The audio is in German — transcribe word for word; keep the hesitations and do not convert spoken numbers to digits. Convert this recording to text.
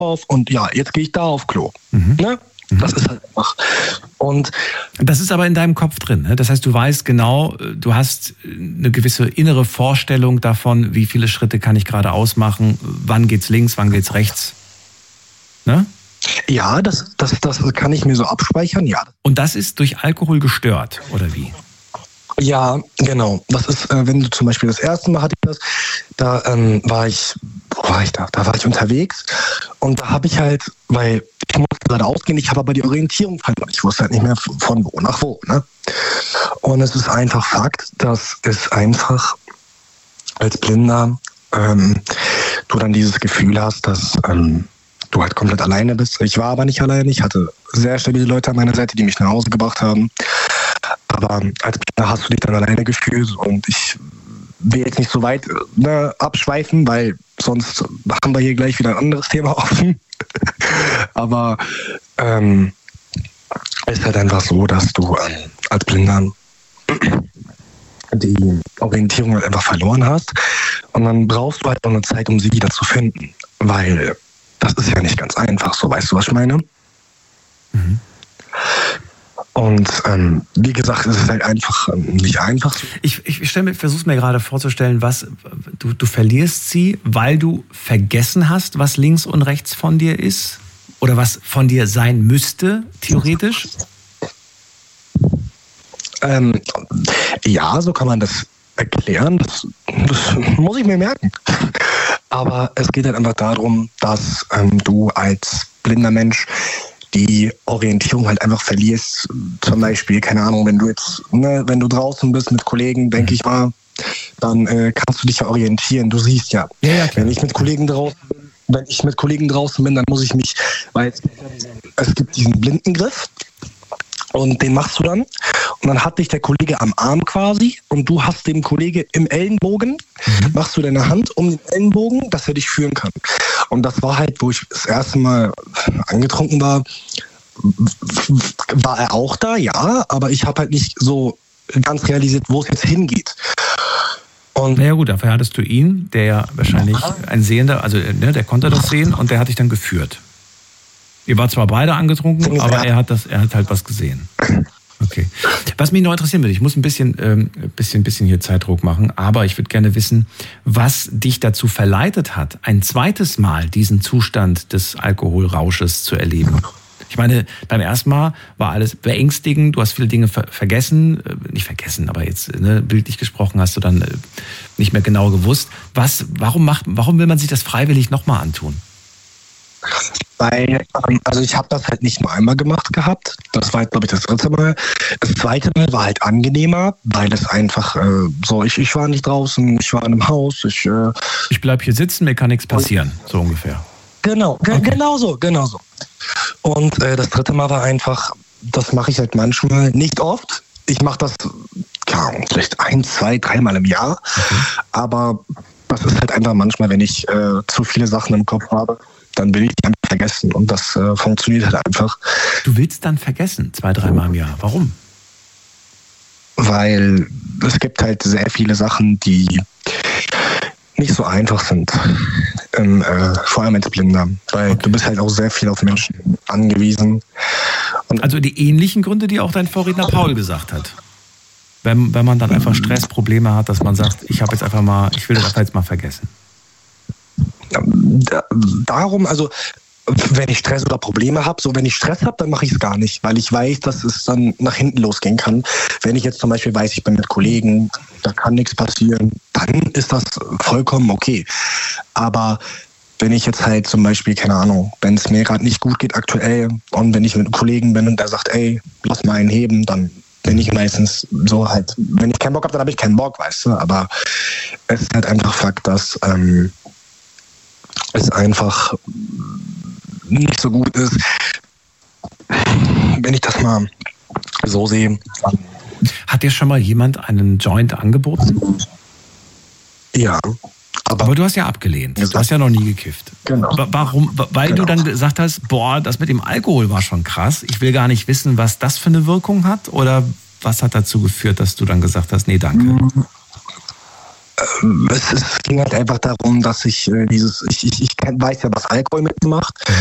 auf und ja, jetzt gehe ich da auf Klo. Mhm. Ne? Das ist halt einfach. Und das ist aber in deinem Kopf drin. Ne? Das heißt, du weißt genau, du hast eine gewisse innere Vorstellung davon, wie viele Schritte kann ich gerade ausmachen, wann geht's links, wann geht's rechts. Ne? Ja, das, das, das kann ich mir so abspeichern, ja. Und das ist durch Alkohol gestört, oder wie? Ja, genau. Das ist, äh, wenn du zum Beispiel das erste Mal hatte ich das, da ähm, war ich, wo war ich da? Da war ich unterwegs und da habe ich halt, weil ich musste gerade ausgehen, ich habe aber die Orientierung verloren. Ich wusste halt nicht mehr von wo nach wo. Ne? Und es ist einfach Fakt, dass es einfach als Blinder ähm, du dann dieses Gefühl hast, dass ähm, du halt komplett alleine bist. Ich war aber nicht alleine. Ich hatte sehr stabile Leute an meiner Seite, die mich nach Hause gebracht haben. Aber als Blinder hast du dich dann alleine gefühlt und ich will jetzt nicht so weit ne, abschweifen, weil sonst haben wir hier gleich wieder ein anderes Thema offen. Aber ähm, es ist halt einfach so, dass du ähm, als Blinder die Orientierung halt einfach verloren hast und dann brauchst du halt noch eine Zeit, um sie wieder zu finden, weil das ist ja nicht ganz einfach, so weißt du, was ich meine? Mhm. Und ähm, wie gesagt, es ist halt einfach ähm, nicht einfach. Ich, ich versuche es mir gerade vorzustellen, was du, du verlierst sie, weil du vergessen hast, was links und rechts von dir ist? Oder was von dir sein müsste, theoretisch? Ähm, ja, so kann man das erklären. Das, das muss ich mir merken. Aber es geht halt einfach darum, dass ähm, du als blinder Mensch die Orientierung halt einfach verlierst. Zum Beispiel, keine Ahnung, wenn du jetzt, ne, wenn du draußen bist mit Kollegen, denke ich mal, dann äh, kannst du dich ja orientieren. Du siehst ja, ja, ja wenn ich mit Kollegen draußen bin, wenn ich mit Kollegen draußen bin, dann muss ich mich, weil es gibt, ja diesen, es gibt diesen Blindengriff und den machst du dann und dann hat dich der Kollege am Arm quasi und du hast dem Kollege im Ellenbogen, mhm. machst du deine Hand um den Ellenbogen, dass er dich führen kann. Und das war halt, wo ich das erste Mal angetrunken war, war er auch da, ja, aber ich habe halt nicht so ganz realisiert, wo es jetzt hingeht. Und naja gut, dafür hattest du ihn, der ja wahrscheinlich ein Sehender, also ne, der konnte das sehen und der hat dich dann geführt. Ihr wart zwar beide angetrunken, aber er hat das, er hat halt was gesehen. Okay. Was mich noch interessieren würde, ich muss ein bisschen, ähm, bisschen, bisschen hier Zeitdruck machen, aber ich würde gerne wissen, was dich dazu verleitet hat, ein zweites Mal diesen Zustand des Alkoholrausches zu erleben. Ich meine, beim ersten Mal war alles beängstigend, du hast viele Dinge ver- vergessen, äh, nicht vergessen, aber jetzt ne, bildlich gesprochen hast du dann äh, nicht mehr genau gewusst. Was, warum macht, warum will man sich das freiwillig nochmal antun? Weil, also ich habe das halt nicht nur einmal gemacht gehabt. Das war, glaube ich, das dritte Mal. Das zweite Mal war halt angenehmer, weil es einfach äh, so, ich, ich war nicht draußen, ich war in einem Haus. Ich, äh, ich bleib hier sitzen, mir kann nichts passieren, so ungefähr. Genau, ge- okay. genau so, genau so. Und äh, das dritte Mal war einfach, das mache ich halt manchmal, nicht oft. Ich mache das, ja, vielleicht ein, zwei, dreimal im Jahr. Okay. Aber das ist halt einfach manchmal, wenn ich äh, zu viele Sachen im Kopf habe, dann will ich die einfach vergessen und das äh, funktioniert halt einfach. Du willst dann vergessen, zwei, dreimal im Jahr. Warum? Weil es gibt halt sehr viele Sachen, die nicht so einfach sind, ähm, äh, vor allem als Blinder, weil okay. du bist halt auch sehr viel auf Menschen angewiesen. Und also die ähnlichen Gründe, die auch dein Vorredner Paul gesagt hat. Wenn, wenn man dann einfach Stressprobleme hat, dass man sagt, ich habe jetzt einfach mal, ich will das einfach jetzt mal vergessen. Darum, also wenn ich Stress oder Probleme habe, so wenn ich Stress habe, dann mache ich es gar nicht, weil ich weiß, dass es dann nach hinten losgehen kann. Wenn ich jetzt zum Beispiel weiß, ich bin mit Kollegen, da kann nichts passieren, dann ist das vollkommen okay. Aber wenn ich jetzt halt zum Beispiel, keine Ahnung, wenn es mir gerade nicht gut geht aktuell und wenn ich mit einem Kollegen bin und der sagt, ey, lass mal einen heben, dann bin ich meistens so halt, wenn ich keinen Bock habe, dann habe ich keinen Bock, weißt du, aber es ist halt einfach Fakt, dass ähm, es einfach nicht so gut ist, wenn ich das mal so sehe. Hat dir schon mal jemand einen Joint angeboten? Ja. Aber, aber du hast ja abgelehnt. Du hast ja noch nie gekifft. Genau. Warum? Weil genau. du dann gesagt hast, boah, das mit dem Alkohol war schon krass. Ich will gar nicht wissen, was das für eine Wirkung hat. Oder was hat dazu geführt, dass du dann gesagt hast, nee, danke? es, es ging halt einfach darum, dass ich äh, dieses, ich, ich, ich weiß ja, was Alkohol mit mir macht.